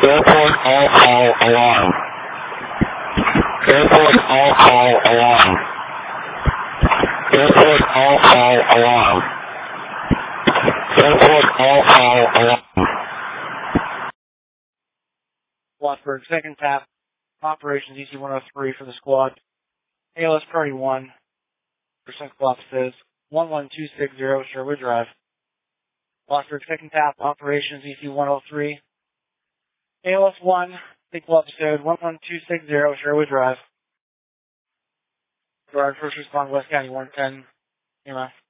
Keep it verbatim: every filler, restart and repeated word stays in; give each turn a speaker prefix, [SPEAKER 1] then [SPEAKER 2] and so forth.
[SPEAKER 1] Airport all call alarm. Airport all call alarm. Airport all call alarm. Airport all call alarm.
[SPEAKER 2] Wattsburg, second tap, operations E C one oh three for the squad. A L S priority one, for central offices, one one two six zero Sherwood Drive. Wattsburg, second tap, operations E C one oh three. A L S one, central offices, one one two six zero Sherwood Drive. Guard first respond West County one ten, E M S.